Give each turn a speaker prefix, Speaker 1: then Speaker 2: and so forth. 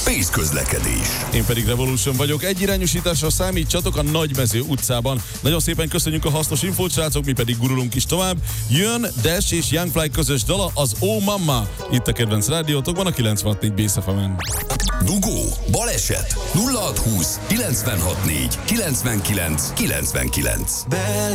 Speaker 1: Space Közlekedés.
Speaker 2: Én pedig Revolution vagyok. Egyirányosításra számítsatok a Nagymező utcában. Nagyon szépen köszönjük a hasznos infót, srácok, mi pedig gurulunk is tovább. Jön Dash és Youngfly közös dala, az Oh Mama. Itt a kedvenc rádiótokban, a 96.4 Base FM-en.
Speaker 1: Dugó, baleset, 0620 964 99 99.